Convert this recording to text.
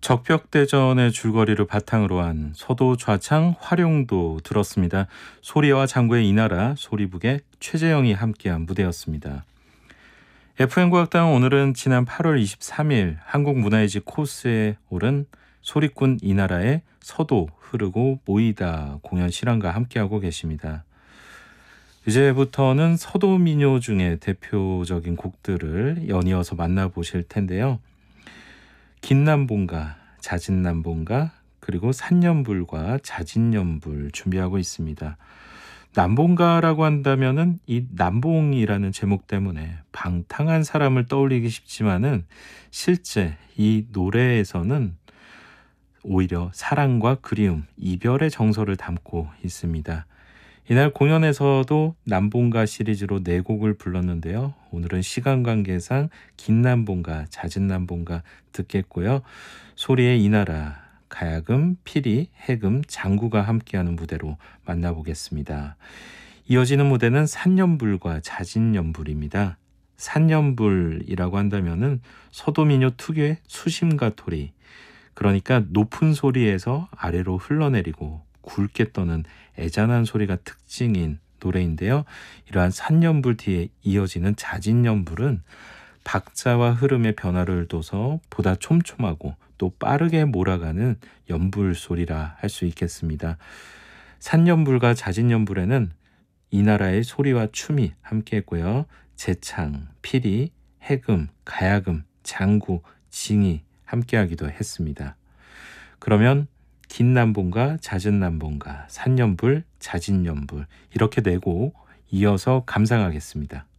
적벽대전의 줄거리를 바탕으로 한 서도 좌창 활용도 들었습니다. 소리와 장구의 이나라, 소리북의 최재영이 함께한 무대였습니다. FM국악당 오늘은 지난 8월 23일 한국문화예지 코스에 오른 소리꾼 이나라의 서도 흐르고 모이다 공연 실황과 함께하고 계십니다. 이제부터는 서도 민요 중에 대표적인 곡들을 연이어서 만나보실 텐데요. 긴남봉가, 자진남봉가, 그리고 산연불과 자진연불 준비하고 있습니다. 남봉가라고 한다면은 이 남봉이라는 제목 때문에 방탕한 사람을 떠올리기 쉽지만은 실제 이 노래에서는 오히려 사랑과 그리움, 이별의 정서를 담고 있습니다. 이날 공연에서도 남봉가 시리즈로 4곡을 불렀는데요. 오늘은 시간 관계상 긴남봉가, 자진남봉가 듣겠고요. 소리의 이나라, 가야금, 피리, 해금, 장구가 함께하는 무대로 만나보겠습니다. 이어지는 무대는 산연불과 자진연불입니다. 산연불이라고 한다면은 서도민요 특유의 수심과 토리, 그러니까 높은 소리에서 아래로 흘러내리고 굵게 떠는 애잔한 소리가 특징인 노래인데요. 이러한 산연불 뒤에 이어지는 자진연불은 박자와 흐름의 변화를 둬서 보다 촘촘하고 또 빠르게 몰아가는 연불 소리라 할 수 있겠습니다. 산연불과 자진연불에는 이나라의 소리와 춤이 함께했고요. 제창, 피리, 해금, 가야금, 장구, 징이 함께하기도 했습니다. 그러면 긴남봉가, 자진남봉가, 산연불, 자진연불 이렇게 4곡 이어서 감상하겠습니다.